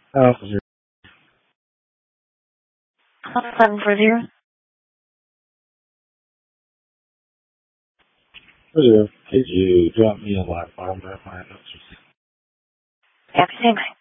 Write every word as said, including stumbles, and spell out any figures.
Officer, Seven four zero. could you drop me a live file verify? Happy same.